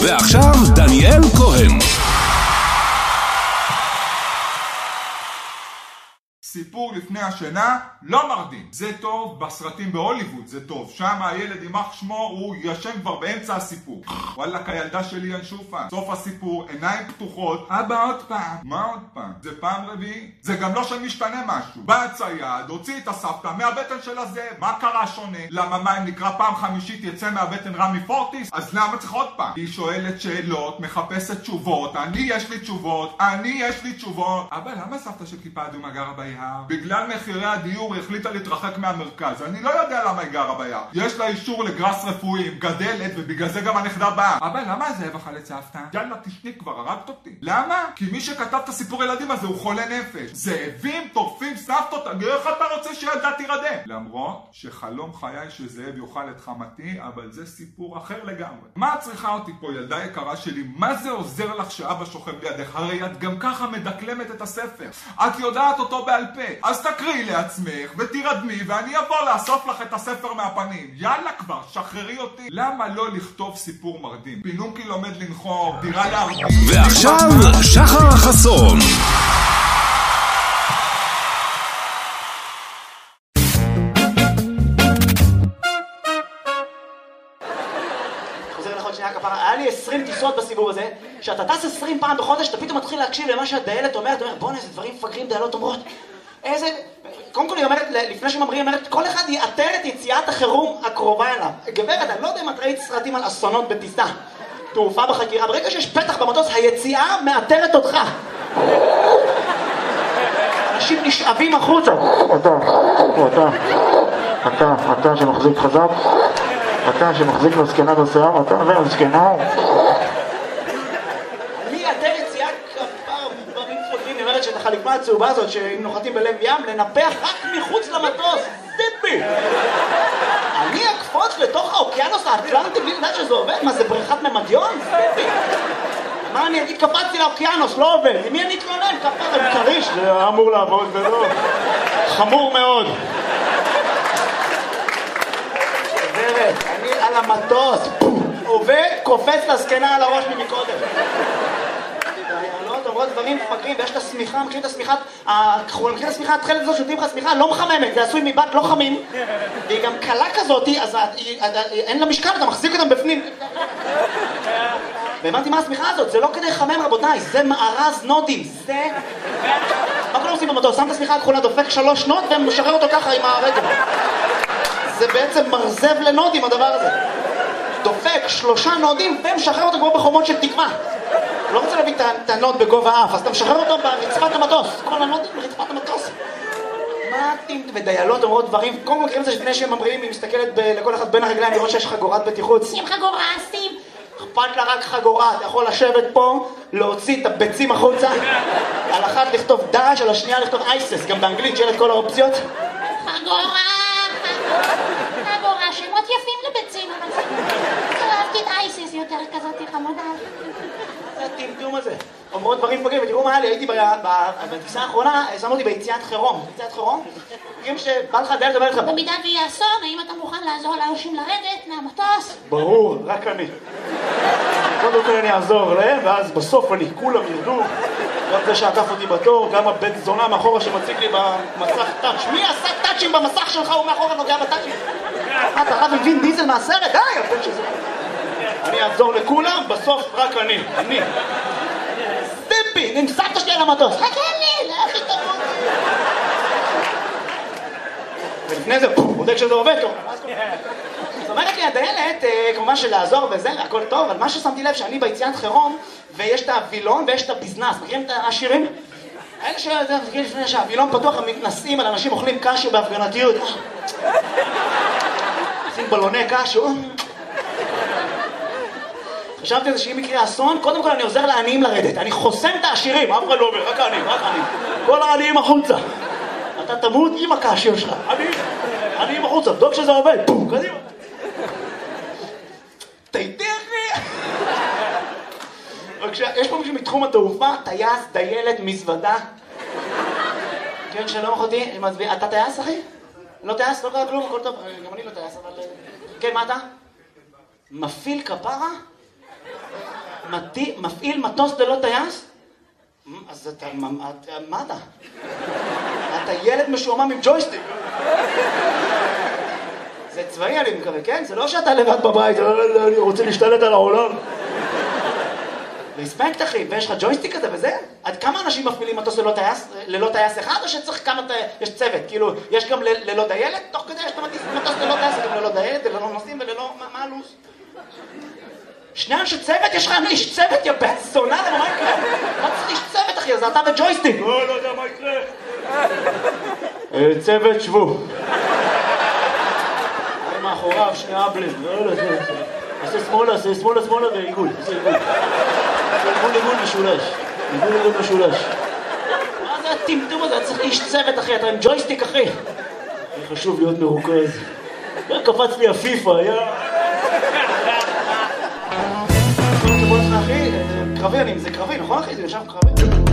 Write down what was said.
ועכשיו דניאל כהן. סיפור לפני השינה לא מרדים. זה טוב בסרטים בהוליווד, זה טוב. שם הילד יימח שמו, הוא ישן כבר באמצע הסיפור. וואלק, הילדה שלי ינשופה. סוף הסיפור, עיניים פתוחות. אבא עוד פעם. מה עוד פעם? זה פעם רביעי? זה גם לא שמשתנה משהו. בא הצייד, הוציא את הסבתא מהבטן של הזאב. מה קרה שונה? למה מה אם נקרא פעם חמישית יצא מהבטן רמי פורטיס? אז למה צריך עוד פעם? היא שואלת שאלות, מחפשת תשובות. יש לי תשובות. אבא, למה סבתא של כיפה אדומה גרה ביער? בגלל מחירי הדיור היא החליטה להתרחק מהמרכז. אני לא יודע למה היא גרה ביער. יש לה אישור לגרס רפואי, גדלת, ובגלל זה גם הנכדה באה. אבא, למה הזאב אכל את סבתא? יאללה, תשני כבר, הרגת אותי. למה? כי מי שכתב את הסיפור ילדים הזה הוא חולה נפש. זאבים טורפים סבתות, איך אתה רוצה שילדה תירדם? למרות שחלום חיי שזאב יאכל את חמתי, אבל זה סיפור אחר לגמרי. מה את צריכה אותי פה, ילדה יקרה שלי? מה זה עוזר לך שאבא שוכב לידך? הרי את גם ככה מדקלמת את הספר. את יודעת אותו בעל פה. אז תקריאי לעצמך ותירדמי ואני אבוא לאסוף לך את הספר מהפנים. יאללה כבר, שחררי אותי. למה לא לכתוב סיפור מרדים? פינוקי לומד לנחור, דירה להרדים. ועכשיו שחר החסון. היה לי 20 טיסות בסיבוב הזה, שאתה טס 20 פעם בחודש, אתה פתאום מתחיל להקשיב למה שהדיילת אומרת, אתה אומר, בוא'נה, איזה דברים מפגרים דיילות אומרות. איזה... קודם כל היא אומרת, לפני שממרים, היא אומרת, כל אחד יאתר את יציאת החירום הקרובה אליו. גברת, אני לא יודע אם את ראית סרטים על אסונות בטיסה, תעופה בחקירה, ברגע שיש פתח במטוס, היציאה מאתרת אותך. אנשים נשאבים החוצה. אתה שמחזיק חזק. אתה שמחזיק לזקנה בשיער, אתה והזקנה. אני אתר יציאה כפר דברים פוגעים, אני אומרת שאת החליפה הצהובה הזאת שאם נוחתים בלב ים, לנפח רק מחוץ למטוס. טיפי! אני אקפוץ לתוך האוקיינוס האטלנטי בלי לדעת שזה עובד? מה זה בריכת ממדיון? טיפי! מה אני אגיד? קפצתי לאוקיינוס, לא עובד. למי אני אתלונן? כפר עם קריש. זה אמור לעבוד ולא. חמור מאוד. אני על המטוס, עובד, קופץ לזקנה על הראש ממקודם. דיילות אומרות דברים מפגרים, ויש את הסמיכה, מכירים את הסמיכה, מכירים את הסמיכה, התחלת הזאת שותים לך סמיכה, לא מחממת, זה עשוי מבט לא חמים, והיא גם קלה כזאת, אז אין לה משקל, אתה מחזיק אותם בפנים. והבנתי מה הסמיכה הזאת, זה לא כדי לחמם רבותיי, זה מארז נודים, זה... מה כולם עושים במטוס? שם את הסמיכה הכחולה, דופק 3 נוד ומשחרר אותו ככה עם הרגל. זה בעצם מרזב לנודים הדבר הזה. דופק 3 נודים ומשחרר אותו כמו בחומות של תקווה. לא רוצה להביא את הנוד בגובה אף, אז אתה משחרר אותו ברצפת המטוס. כל הנודים ברצפת המטוס. מה אתם ודיילות אומרות דברים? קודם כל מכירים את זה לפני שהם ממריאים, היא מסתכלת לכל אחד בין הרגליים לראות שיש חגורת בטיחות. שים חגורה, שים. אכפת לה רק חגורה, אתה יכול לשבת פה, להוציא את הביצים החוצה. על אחת לכתוב דש, על השנייה לכתוב אייסס, גם באנגלית שיהיה את כל האופציות. חגורה, שמות יפים לביצים, אבל אהבתי את אייסיס יותר כזאת חמודה. זה הטמטום הזה. אומרות דברים פגרים, ותראו מה היה לי, הייתי בטיסה האחרונה, שמו אותי ביציאת חירום. ביציאת חירום? תראים שבא לך דיילת אומר לך... במידה ויהיה אסון, האם אתה מוכן לעזור לאנשים לרדת מהמטוס? ברור, רק אני. קודם כל אני אעזור להם, ואז בסוף כולם ירדו. גם זה שעקף אותי בתור, גם הבית זונה מאחורה שמציג לי במסך טאץ'. מי עשה טאצ'ים במסך שלך? הוא מאחורה נוגע בטאצ'ים. אתה רב עם וין דיזל מהסרט? די, הבן שזה. אני אעזור לכולם, בסוף רק אני. סטיפי, נמסעת שלי על המטוס. חכה לי, לא הכי טוב. ולפני זה, בודק שזה עובד טוב. זאת אומרת לי הדיילת, כמובן שלעזור וזה, הכל טוב, אבל מה ששמתי לב שאני ביציאת חירום, ויש את הווילון ויש את הביזנס. מכירים את השירים? האלה שזה, לפני שהווילון פתוח, הם מתנסים על אנשים אוכלים קשו בהפגנתיות. עושים בלוני קשו. חשבתי על זה שאם יקרה אסון, קודם כל אני עוזר לעניים לרדת. אני חוסם את העשירים, אף אחד לא אומר, רק העניים, רק העניים. כל העניים החוצה. אתה תמות עם הקשו שלך. עניים החוצה, דוק שזה עובד. פום, קדימה. תיתך לי. יש פה מישהו מתחום התעופה, טייס, דיילת, מזוודה. כן, שלום אחותי, אתה טייס אחי? לא טייס? לא קרה כלום, הכל טוב. גם אני לא טייס, אבל... כן, מה אתה? מפעיל כפרה? מפעיל מטוס ללא טייס? אז אתה... מה אתה? אתה ילד משועמם עם ג'ויסטיק. זה צבאי אני מקווה, כן? זה לא שאתה לבד בבית, אני רוצה להשתלט על העולם. רספקט אחי, ויש לך ג'ויסטיק כזה וזה? עד כמה אנשים מפעילים מטוס ללא טייס אחד, או שצריך כמה... יש צוות, כאילו, יש גם ללא דיילת? תוך כדי יש מטוס ללא טייס, גם ללא דיילת, וללא נוסעים וללא... מה הלו"ז? שני אנשי צוות? יש לך איש צוות, יא בן זונה, מה יקרה? מה צריך איש צוות אחי? אז אתה וג'ויסטיק. לא יודע מה יקרה. צוות, שבו. אני מאחוריו, שני אבלים. עושה שמאלה ועיגול. עיגול משולש. עיגול משולש. מה זה הטמטום הזה? צריך איש צוות אחי, אתה עם ג'ויסטיק אחי. חשוב להיות מרוכז. קפץ לי הפיפה, יא... אחי, קרבי, זה קרבי, נכון אחי? זה ישב קרבי?